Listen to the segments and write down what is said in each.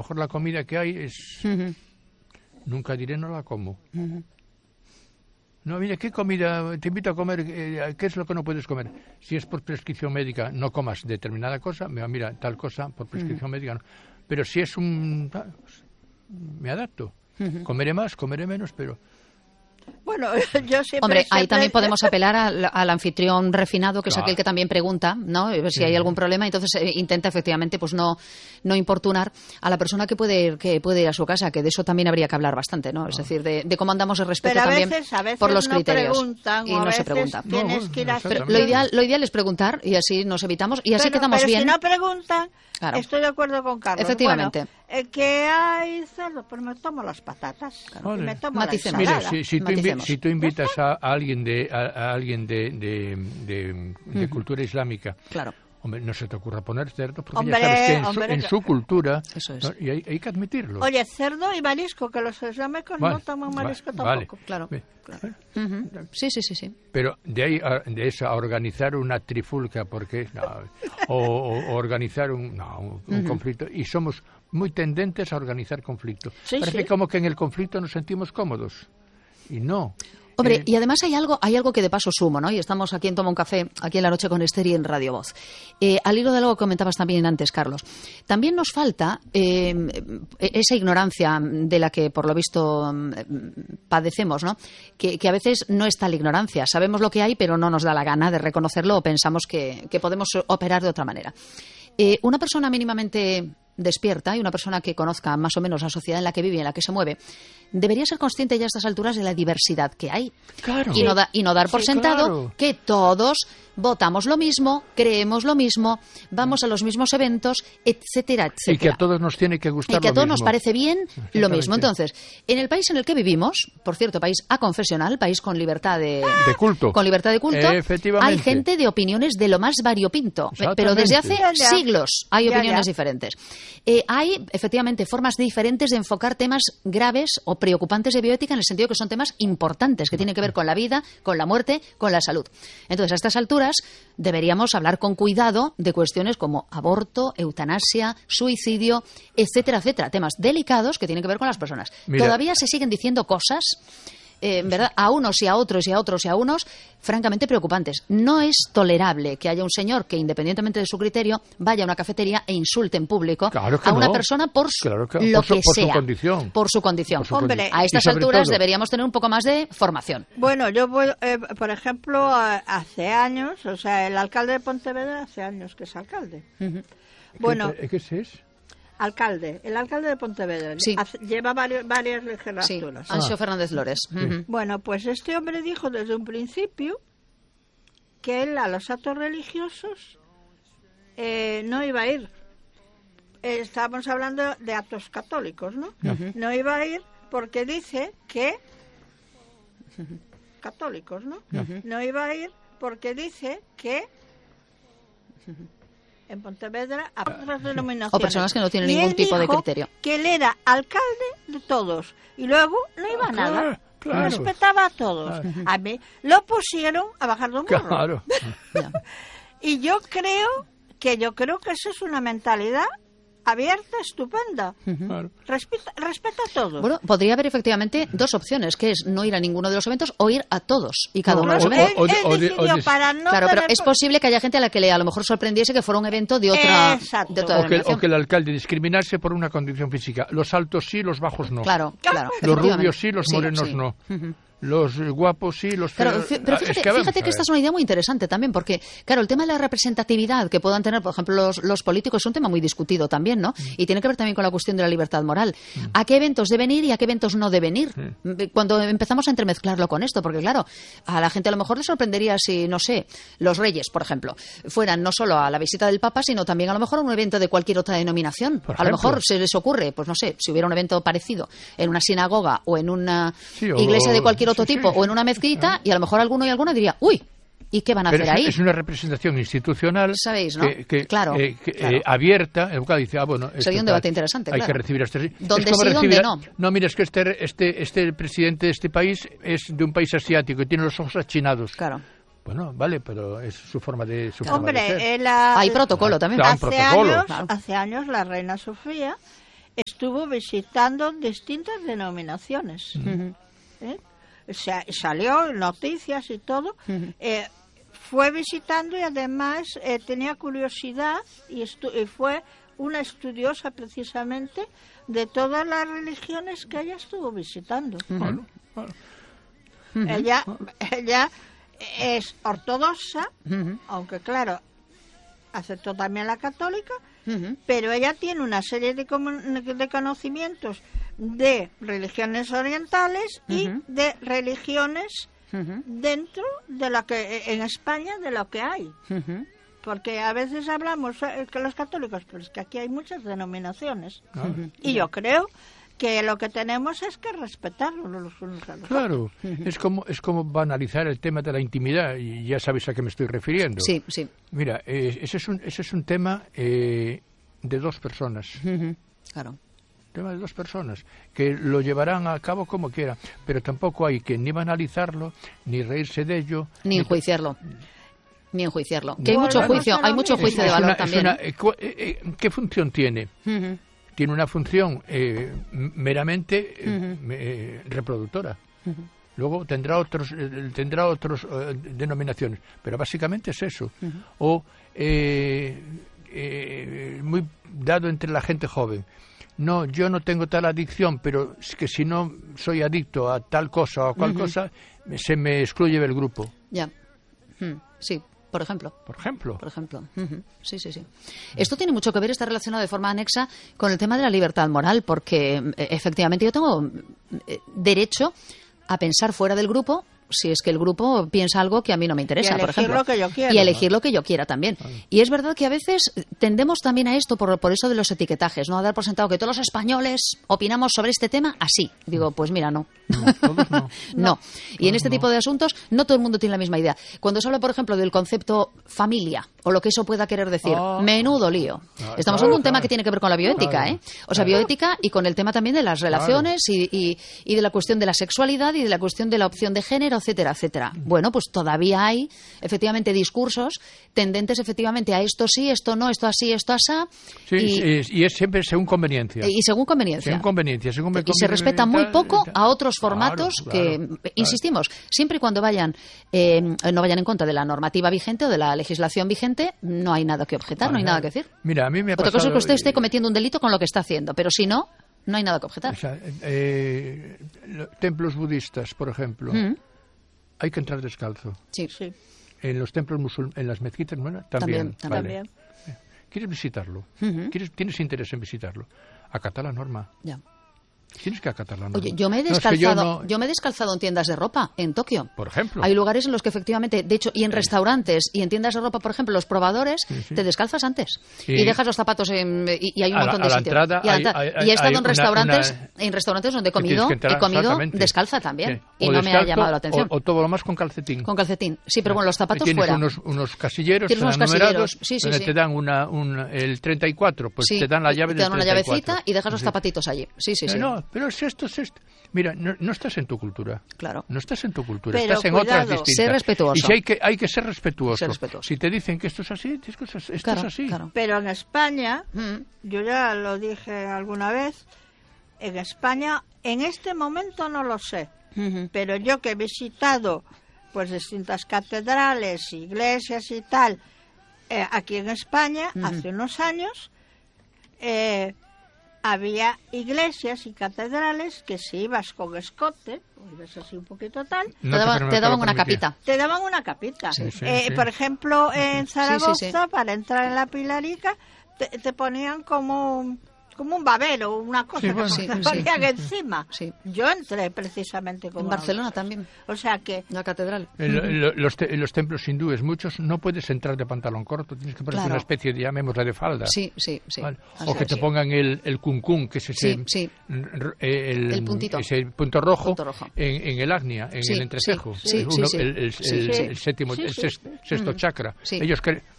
mejor la comida que hay es... Nunca diré no la como. No, mira, ¿qué comida? Te invito a comer, ¿qué es lo que no puedes comer? Si es por prescripción médica, no comas determinada cosa, mira, tal cosa, por prescripción médica no. Pero si es me adapto. Comeré más, comeré menos, pero... Bueno, yo siempre... Hombre, ahí también podemos apelar al anfitrión refinado, que es aquel que también pregunta, ¿no? Si hay algún problema, entonces intenta efectivamente pues no importunar a la persona que puede ir a su casa, que de eso también habría que hablar bastante, ¿no? Es decir, de cómo andamos de respeto también por los criterios. Preguntan, y no se pregunta. Pero lo ideal es preguntar y así nos evitamos y así quedamos bien. Si no preguntan, claro. Estoy de acuerdo con Carlos. Efectivamente. Bueno, ¿qué hay cerdo? Pues me tomo las patatas. Claro. Y me tomo Maticemos. la ensalada. Mira, si tú invitas a alguien de cultura islámica, claro. Hombre, no se te ocurra poner cerdo, porque ya sabes que en su cultura, eso es. ¿no? Y hay que admitirlo. Oye, cerdo y marisco, que los islámicos no toman marisco tampoco. Claro. Sí. Pero de eso a organizar una trifulca, porque o organizar un conflicto, y somos muy tendentes a organizar conflicto. Parece como que en el conflicto nos sentimos cómodos, y no. Hombre, y además hay algo que de paso sumo, ¿no? Y estamos aquí en Toma un Café, aquí en La Noche con Esther y en Radio Voz. Al hilo de algo que comentabas también antes, Carlos, también nos falta esa ignorancia de la que, por lo visto, padecemos, ¿no? Que a veces no es tal ignorancia. Sabemos lo que hay, pero no nos da la gana de reconocerlo o pensamos que podemos operar de otra manera. Una persona mínimamente despierta y una persona que conozca más o menos la sociedad en la que vive y en la que se mueve debería ser consciente ya a estas alturas de la diversidad que hay. Claro. Y no dar por sentado que todos votamos lo mismo, creemos lo mismo, vamos a los mismos eventos, etcétera, etcétera. Y que a todos nos tiene que gustar lo mismo. Y que a todos nos parece bien lo mismo. Entonces, en el país en el que vivimos, por cierto, país aconfesional, país con libertad de culto, hay gente de opiniones de lo más variopinto, pero desde hace siglos hay opiniones diferentes. Hay, efectivamente, formas diferentes de enfocar temas graves o preocupantes de bioética, en el sentido que son temas importantes, que tienen que ver con la vida, con la muerte, con la salud. Entonces, a estas alturas deberíamos hablar con cuidado de cuestiones como aborto, eutanasia, suicidio, etcétera, etcétera. Temas delicados que tienen que ver con las personas. Mira, todavía se siguen diciendo cosas, ¿verdad? A unos y a otros y a otros y a unos, francamente preocupantes. No es tolerable que haya un señor que, independientemente de su criterio, vaya a una cafetería e insulte en público a una persona por lo que sea. Por su condición. Hombre, a estas alturas deberíamos tener un poco más de formación. Bueno, yo voy, por ejemplo, hace años, o sea, el alcalde de Pontevedra hace años que es alcalde. Bueno, ¿qué es? El alcalde de Pontevedra, sí. Lleva varias legislaturas. Sí, Anxo Fernández Lores. Bueno, pues este hombre dijo desde un principio que él a los actos religiosos no iba a ir. Estábamos hablando de actos católicos, ¿no? No iba a ir porque dice que... Católicos, ¿no? No iba a ir porque dice que... en Pontevedra a otras denominaciones. O personas que no tienen ningún tipo de criterio. Que él era alcalde de todos y luego no iba a nada. Claro. Respetaba a todos. A mí lo pusieron a bajar de un burro. Claro. Y yo creo que eso es una mentalidad abierta, estupenda. Claro. Respeta a todos. Bueno, podría haber efectivamente dos opciones, que es no ir a ninguno de los eventos o ir a todos y cada uno de los eventos. Claro, pero es posible que haya gente a la que a lo mejor sorprendiese que fuera un evento de otra o que el alcalde discriminase por una condición física. Los altos sí, los bajos no. Claro. Los rubios sí, los morenos no. Los guapos sí, los feos... Pero fíjate que esta es una idea muy interesante también, porque, claro, el tema de la representatividad que puedan tener, por ejemplo, los políticos es un tema muy discutido también, ¿no? Y tiene que ver también con la cuestión de la libertad moral. ¿A qué eventos deben ir y a qué eventos no deben ir? Cuando empezamos a entremezclarlo con esto, porque, claro, a la gente a lo mejor le sorprendería si, no sé, los reyes, por ejemplo, fueran no solo a la visita del Papa, sino también a lo mejor a un evento de cualquier otra denominación. A lo mejor se les ocurre, pues no sé, si hubiera un evento parecido en una sinagoga o en una iglesia de cualquier otro tipo o en una mezquita, y a lo mejor alguno y alguna diría, uy, ¿y qué van a hacer ahí? Es una representación institucional, ¿sabéis, no? Claro. Abierta. El abogado dice, bueno... Sería un debate interesante, hay que recibir a este... ¿Dónde sí, dónde no? No, mira, es que este presidente de este país es de un país asiático y tiene los ojos achinados. Claro. Bueno, vale, pero es su forma de ser. Hay protocolo también. Hace años la reina Sofía estuvo visitando distintas denominaciones. O sea, salió en noticias y todo. Fue visitando y además tenía curiosidad y fue una estudiosa precisamente de todas las religiones que ella estuvo visitando. Ella es ortodoxa, aunque claro, aceptó también la católica, pero ella tiene una serie de conocimientos de religiones orientales y de religiones dentro de lo que en España de lo que hay. Porque a veces hablamos que los católicos, pero es que aquí hay muchas denominaciones. Y yo creo que lo que tenemos es que respetarlo los unos a los otros. Claro, es como banalizar el tema de la intimidad, y ya sabéis a qué me estoy refiriendo. Sí. Mira, ese es un tema de dos personas. Claro. Tema de dos personas que lo llevarán a cabo como quieran, pero tampoco hay que ni banalizarlo, ni reírse de ello, ni enjuiciarlo. Que hay mucho juicio, de valor también. ¿Qué función tiene? Tiene una función meramente reproductora. Luego tendrá otros denominaciones, pero básicamente es eso. O muy dado entre la gente joven. No, yo no tengo tal adicción, pero es que si no soy adicto a tal cosa o a cual cosa, se me excluye del grupo. Ya. Sí. Por ejemplo. Sí. Esto tiene mucho que ver, está relacionado de forma anexa con el tema de la libertad moral, porque efectivamente yo tengo derecho a pensar fuera del grupo si es que el grupo piensa algo que a mí no me interesa, por ejemplo. Y elegir lo que yo quiera también. Y es verdad que a veces tendemos también a esto por eso de los etiquetajes, ¿no? A dar por sentado que todos los españoles opinamos sobre este tema así. Digo, pues mira, no. Todos no. No. Y en este tipo de asuntos no todo el mundo tiene la misma idea. Cuando se habla, por ejemplo, del concepto familia o lo que eso pueda querer decir, menudo lío. Estamos hablando de un tema que tiene que ver con la bioética, ¿eh? O sea, bioética y con el tema también de las relaciones y de la cuestión de la sexualidad y de la cuestión de la opción de género, etcétera, etcétera. Bueno, pues todavía hay efectivamente discursos tendentes efectivamente a esto sí, esto no, esto así, esto asá. Sí, y es siempre según conveniencia. Y según conveniencia. Y se respeta muy poco a otros formatos que, insistimos, siempre y cuando no vayan en contra de la normativa vigente o de la legislación vigente, no hay nada que objetar, no hay nada que decir. Mira, a mí me ha pasado... Otra cosa es que usted esté cometiendo un delito con lo que está haciendo, pero si no, no hay nada que objetar. O sea, templos budistas, por ejemplo, hay que entrar descalzo. Sí. En los templos en las mezquitas, bueno, también. Vale. ¿Quieres visitarlo? ¿Tienes interés en visitarlo? Acata la norma. Ya. Tienes que acatar la norma. Oye, yo me he descalzado en tiendas de ropa en Tokio. Por ejemplo. Hay lugares en los que efectivamente, de hecho, y en restaurantes y en tiendas de ropa, por ejemplo, los probadores, te descalzas antes. Y dejas los zapatos y hay un montón de sitios. Y he estado en restaurantes donde he comido descalza también. Y no me ha llamado la atención. O todo lo más con calcetín. Con calcetín. Sí, pero bueno, los zapatos fuera. Tienes unos casilleros numerados donde te dan el 34, pues te dan la llave del 34. Te dan una llavecita y dejas los zapatitos allí. Sí. No, pero es esto. Mira, no estás en tu cultura. Claro. No estás en tu cultura, pero estás en otras distintas. Ser respetuoso. Y si hay que ser respetuoso. Si te dicen que esto es así, esto es así. Claro. Pero en España, yo ya lo dije alguna vez, en España, en este momento no lo sé, pero yo que he visitado pues distintas catedrales, iglesias y tal, aquí en España, hace unos años, había iglesias y catedrales que si ibas con escote, o ibas así un poquito tal... te daban una capita. Te daban una capita. Sí. Por ejemplo, en Zaragoza, para entrar en la Pilarica, te ponían como un babero, una cosa que ponían encima. Sí. Yo entré precisamente con... En Barcelona también. O sea que... La catedral. En los templos hindúes, muchos, no puedes entrar de pantalón corto, tienes que ponerte una especie de, llamémosla, de falda. Sí. ¿Vale? O que te pongan el cuncún, que es ese... el puntito. Ese punto rojo. En el agnia, en el entrecejo. El séptimo, el sexto chakra. Ellos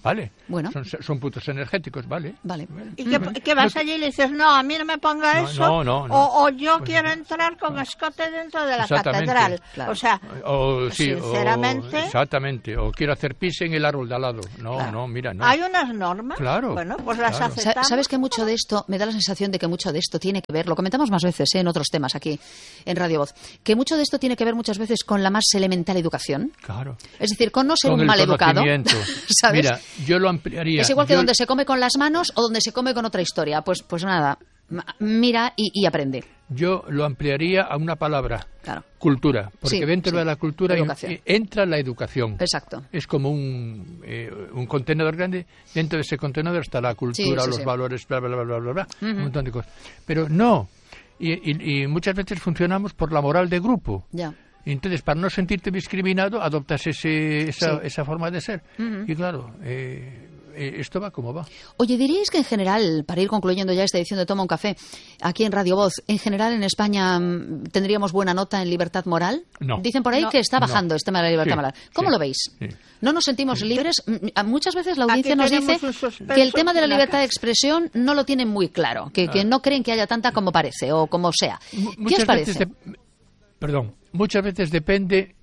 Vale, bueno. Son puntos energéticos, vale. ¿Y que vas allí y le dices, no, a mí no me ponga eso? No. O yo quiero entrar con escote dentro de la catedral. Claro. O sea, sinceramente... exactamente, o quiero hacer pis en el árbol de al lado. No, mira, no. Hay unas normas, bueno, pues las aceptamos. ¿Sabes que mucho de esto, me da la sensación de que mucho de esto tiene que ver, lo comentamos más veces en otros temas aquí en Radio Voz, que mucho de esto tiene que ver muchas veces con la más elemental educación? Claro. Es decir, con no ser un mal educado. ¿Sabes? Mira, yo lo ampliaría. Es igual que donde se come con las manos o donde se come con otra historia. Pues nada, mira y aprende. Yo lo ampliaría a una palabra. Claro. Cultura. Porque dentro de la cultura entra la educación. Exacto. Es como un contenedor grande. Dentro de ese contenedor está la cultura, los valores, bla, bla, bla, bla, bla, bla. Un montón de cosas. Pero no. Y muchas veces funcionamos por la moral de grupo. Ya. Entonces, para no sentirte discriminado, adoptas esa forma de ser. Y claro, esto va como va. Oye, ¿diríais que en general, para ir concluyendo ya esta edición de Toma un Café, aquí en Radio Voz, en general en España tendríamos buena nota en libertad moral? No. Dicen por ahí que está bajando este tema de la libertad moral. ¿Cómo lo veis? Sí. ¿No nos sentimos libres? Muchas veces la audiencia nos dice que el tema de la libertad de expresión no lo tienen muy claro, que no creen que haya tanta como parece o como sea. ¿Qué os parece? Muchas veces depende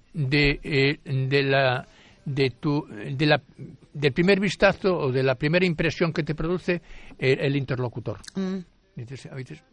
del primer vistazo o de la primera impresión que te produce el interlocutor. Dices, a veces,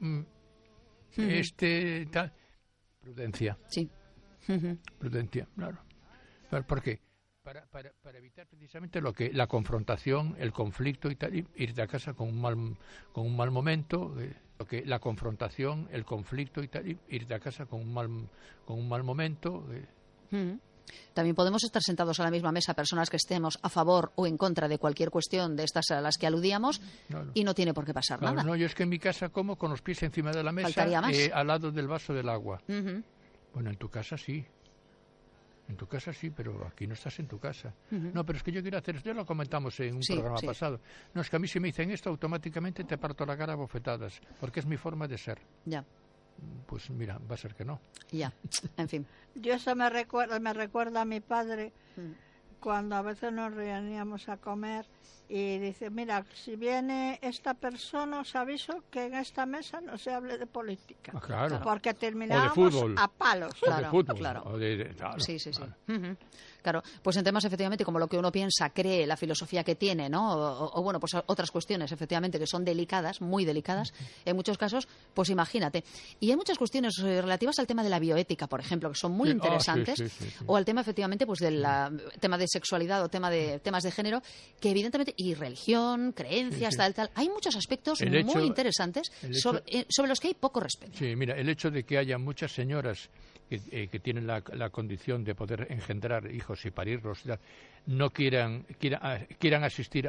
tal, prudencia. Sí. Prudencia, claro. ¿Por qué? Para evitar precisamente la confrontación, el conflicto y tal, y irte a casa con un mal momento. La confrontación, el conflicto y tal, y irte a casa con un mal momento. También podemos estar sentados a la misma mesa personas que estemos a favor o en contra de cualquier cuestión de estas a las que aludíamos y no tiene por qué pasar nada. No, yo es que en mi casa como con los pies encima de la mesa, al lado del vaso del agua. Bueno, en tu casa sí. En tu casa sí, pero aquí no estás en tu casa. No, pero es que yo quiero hacer esto. Ya lo comentamos en un programa pasado. No, es que a mí si me dicen esto, automáticamente te parto la cara a bofetadas, porque es mi forma de ser. Ya. Pues mira, va a ser que no. Ya, en fin. Yo eso me recuerda a mi padre, cuando a veces nos reuníamos a comer y dice, mira, si viene esta persona os aviso que en esta mesa no se hable de política. Claro. Porque terminábamos a palos. Claro, de fútbol, claro. Claro. Sí. Claro, pues en temas efectivamente como lo que uno piensa, cree, la filosofía que tiene, ¿no? O bueno, pues otras cuestiones efectivamente que son delicadas, muy delicadas, en muchos casos, pues imagínate. Y hay muchas cuestiones relativas al tema de la bioética, por ejemplo, que son muy interesantes, o al tema efectivamente pues del tema de sexualidad o temas de género, que evidentemente, y religión, creencias, tal. Hay muchos aspectos muy interesantes sobre los que hay poco respeto. Sí, mira, el hecho de que haya muchas señoras que tienen la condición de poder engendrar hijos y parirlos, no quieran asistir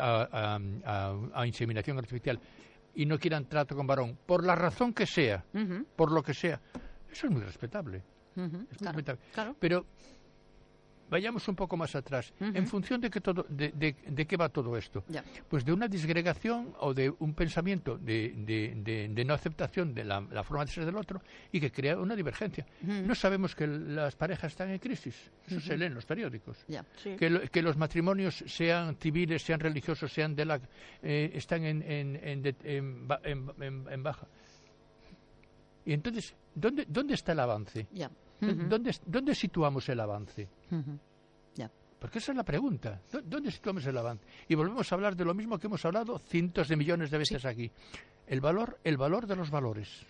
a inseminación artificial y no quieran trato con varón, por la razón que sea, por lo que sea, eso es muy respetable. Claro. Pero vayamos un poco más atrás. En función de qué va todo esto. Ya. Pues de una disgregación o de un pensamiento de no aceptación de la forma de ser del otro y que crea una divergencia. No sabemos que las parejas están en crisis. Eso se lee en los periódicos. Ya. Sí. Que los matrimonios, sean civiles, sean religiosos, sean están en baja. Y entonces, ¿dónde está el avance? Ya. ¿Dónde situamos el avance? Ya. Porque esa es la pregunta. ¿Dónde situamos el avance? Y volvemos a hablar de lo mismo que hemos hablado cientos de millones de veces aquí. El valor de los valores.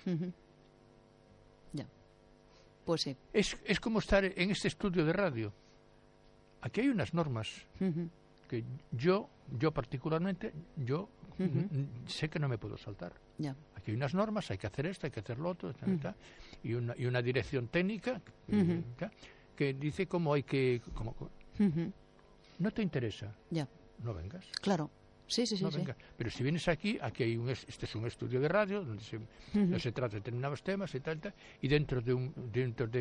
Ya. Pues sí. Es como estar en este estudio de radio. Aquí hay unas normas que yo particularmente, sé que no me puedo saltar. Ya. Aquí hay unas normas, hay que hacer esto, hay que hacer lo otro, y una dirección técnica que dice cómo hay que... ¿No te interesa? Ya. No vengas. Claro. Sí. Vengas. Pero si vienes aquí hay este es un estudio de radio donde se trata de determinados temas y tal, y dentro de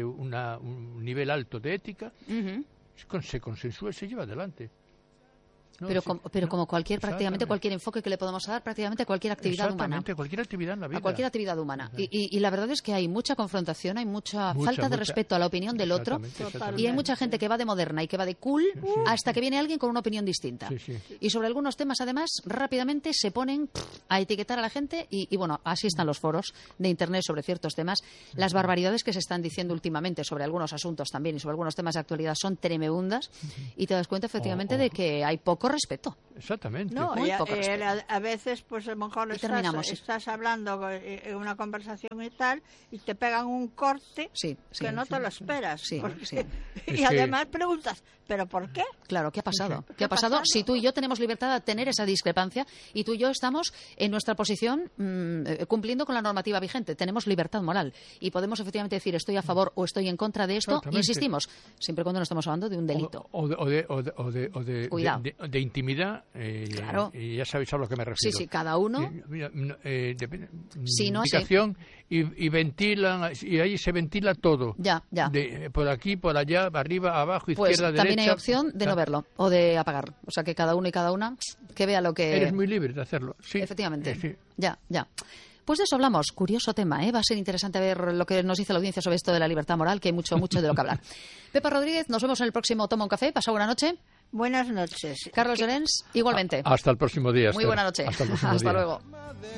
un nivel alto de ética se consensúa y se lleva adelante. No, pero como prácticamente cualquier enfoque que le podemos dar, prácticamente a cualquier actividad humana. Cualquier actividad en la vida. A cualquier actividad humana. Y la verdad es que hay mucha confrontación, hay mucha falta de respeto a la opinión del otro. Y hay mucha gente que va de moderna y que va de cool hasta que viene alguien con una opinión distinta. Y sobre algunos temas, además, rápidamente se ponen a etiquetar a la gente y bueno, así están los foros de Internet sobre ciertos temas. Las barbaridades que se están diciendo últimamente sobre algunos asuntos también y sobre algunos temas de actualidad son tremebundas y te das cuenta efectivamente de que hay poco respeto. Exactamente. No, a veces pues a lo mejor estás hablando en una conversación y tal y te pegan un corte que no te lo esperas. Y además preguntas, ¿pero por qué? Claro, ¿qué ha pasado? ¿Qué ha pasado? Si tú y yo tenemos libertad de tener esa discrepancia y tú y yo estamos en nuestra posición cumpliendo con la normativa vigente, tenemos libertad moral y podemos efectivamente decir estoy a favor o estoy en contra de esto, insistimos, siempre cuando no estamos hablando de un delito. O de intimidad, claro. Y ya sabéis a lo que me refiero. Sí, cada uno. Si no y ventilan, y ahí se ventila todo. Ya. Por aquí, por allá, arriba, abajo, izquierda, derecha. También hay opción de no verlo o de apagar. O sea, que cada uno y cada una que vea lo que... Eres muy libre de hacerlo. Sí. Efectivamente. Ya. Pues de eso hablamos. Curioso tema, ¿eh? Va a ser interesante ver lo que nos dice la audiencia sobre esto de la libertad moral, que hay mucho de lo que hablar. Pepa Rodríguez, nos vemos en el próximo Toma un Café. Pasad buena noche. Buenas noches. Carlos Llorens, igualmente. Hasta el próximo día. Muy buena noche. Hasta luego.